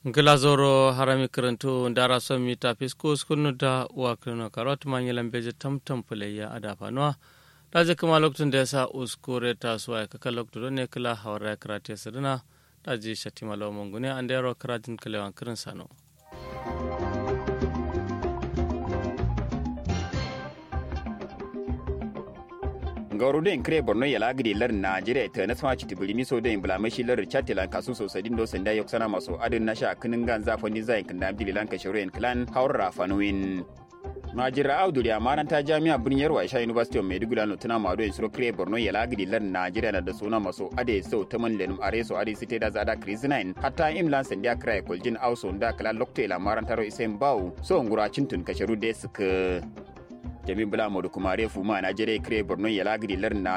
Glazoro harami karanto ndara somi ta fisko skunu da wa kuno karot manyelan beje tamtam puleya adafanwa daje kuma lokacin da yasa uskure ta suwa ka lokacin ne kala hawara karate sirna daje shatima lawo mungune andero karatin kalewan kirin sano gauruden kre borno ya lagri lar najeriya ta na sama citibili miso da inflammation lar chatila kasu so sadin do sanda yok sana maso adin nasha kinin gan zafani zayin kan da bililan ka shirin clan haura fanuin Majira Audu ya maranta jami'a birnin Yarwa Isha University of Maiduguri no tuna mado in suro kre borno ya lagri lar najeriya na da suna maso ade so taman lenum areso ade site da zada krizinain hatta imlan sanda kra koljin auso da kala lokte la maranta ro isen bawu so ngura cintun ka shiru de suka Jami Bula Modu Kumare Fuma Najeriya kire Borno ya lagri lar na